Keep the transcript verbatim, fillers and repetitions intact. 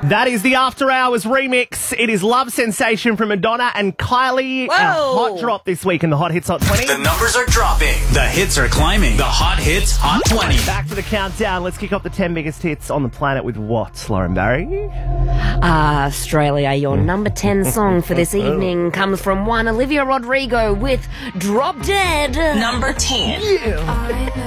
That is the After Hours remix. It is Love Sensation from Madonna and Kylie. Whoa. Our hot drop this week in the Hot Hits Hot twenty. The numbers are dropping. The hits are climbing. The Hot Hits Hot twenty. Back to the countdown. Let's kick off the ten biggest hits on the planet with what, Lauren Barry? Ah, Australia, your number ten song for this evening comes from one Olivia Rodrigo with Drop Dead. Number ten. Yeah. I